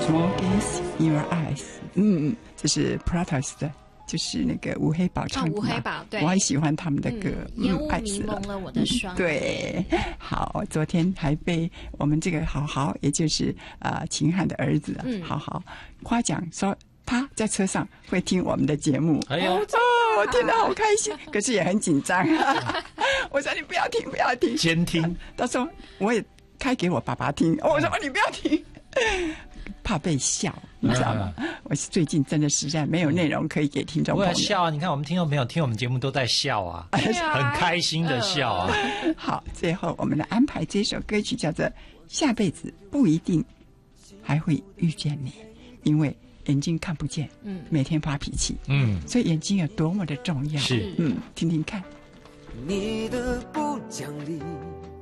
Smoke in Your Eyes， 这是 Protos 的，就是那个吴黑宝唱的嘛。 吴黑宝，对， 我很喜欢他们的歌， 烟雾迷蒙了我的双眼。 对，好，昨天还被我们这个豪豪，也就是秦汉的儿子豪豪夸奖说他在车上会听我们的节目。 哎呦， 我听得好开心，可是也很紧张。我说你不要听，不要听， 监听。 他说我也开给我爸爸听，我说你不要听。怕被笑，你知道吗？我最近真的实在没有内容可以给听众朋友。 我笑啊！你看我们听众朋友听我们节目都在笑啊，很开心的笑啊。 好，最后我们来安排这首歌曲，叫做《下辈子不一定还会遇见你》，因为眼睛看不见，每天发脾气，所以眼睛有多么的重要。 是， 听听看。 你的不讲理